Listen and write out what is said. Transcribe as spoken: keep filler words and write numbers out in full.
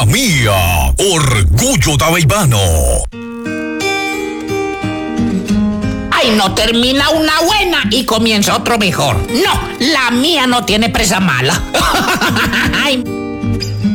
la mía, Orgullo Tabaibano. Ay, no termina una buena y comienza otro mejor. No, la mía no tiene presa mala. Ay.